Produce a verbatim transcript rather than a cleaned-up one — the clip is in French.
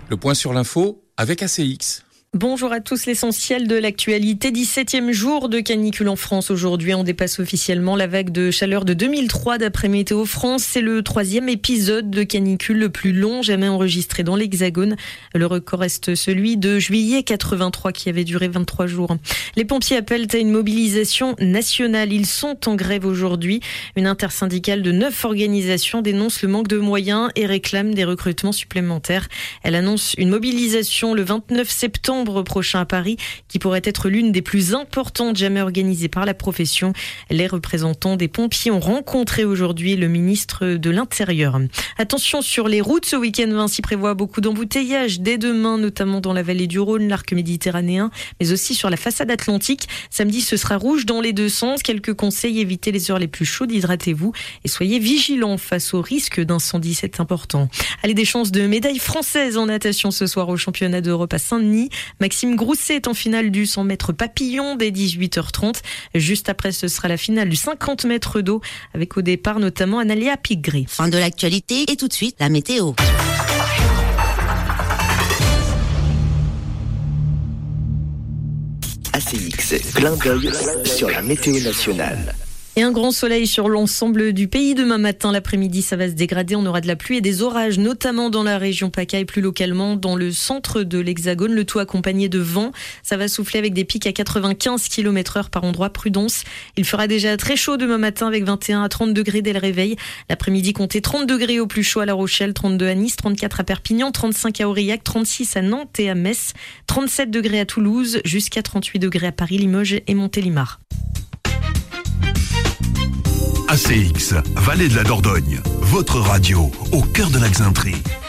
Le point sur l'info avec A C X. Bonjour à tous, l'essentiel de l'actualité. dix-septième jour de canicule en France aujourd'hui. On dépasse officiellement la vague de chaleur de deux mille trois d'après Météo France. C'est le troisième épisode de canicule le plus long jamais enregistré dans l'Hexagone. Le record reste celui de juillet quatre-vingt-trois qui avait duré vingt-trois jours. Les pompiers appellent à une mobilisation nationale. Ils sont en grève aujourd'hui. Une intersyndicale de neuf organisations dénonce le manque de moyens et réclame des recrutements supplémentaires. Elle annonce une mobilisation le vingt-neuf septembre prochain à Paris, qui pourrait être l'une des plus importantes jamais organisées par la profession. Les représentants des pompiers ont rencontré aujourd'hui le ministre de l'Intérieur. Attention sur les routes, ce week-end, Vinci prévoit beaucoup d'embouteillages dès demain, notamment dans la vallée du Rhône, l'arc méditerranéen, mais aussi sur la façade atlantique. Samedi, ce sera rouge dans les deux sens. Quelques conseils: évitez les heures les plus chaudes, hydratez-vous et soyez vigilants face au risque d'incendie, c'est important. Allez, des chances de médaille française en natation ce soir au championnat d'Europe à Saint-Denis. Maxime Grousset est en finale du cent mètres papillon dès dix-huit heures trente. Juste après, ce sera la finale du cinquante mètres d'eau avec au départ notamment Analia Pigré. Fin de l'actualité et tout de suite la météo. A C X, clin d'œil sur la météo nationale. Et un grand soleil sur l'ensemble du pays demain matin. L'après-midi, ça va se dégrader. On aura de la pluie et des orages, notamment dans la région PACA et plus localement dans le centre de l'Hexagone. Le tout accompagné de vent. Ça va souffler avec des pics à quatre-vingt-quinze kilomètres heure par endroit. Prudence. Il fera déjà très chaud demain matin avec vingt et un à trente degrés dès le réveil. L'après-midi, comptez trente degrés au plus chaud à La Rochelle, trente-deux à Nice, trente-quatre à Perpignan, trente-cinq à Aurillac, trente-six à Nantes et à Metz, trente-sept degrés à Toulouse, jusqu'à trente-huit degrés à Paris, Limoges et Montélimar. A C X, Vallée de la Dordogne, votre radio au cœur de la Xainterie.